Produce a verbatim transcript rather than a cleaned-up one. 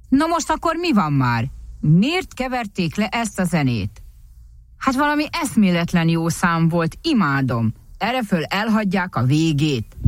Na most akkor mi van már? Miért keverték le ezt a zenét? Hát valami eszméletlen jó szám volt, imádom. Erre föl elhagyják a végét.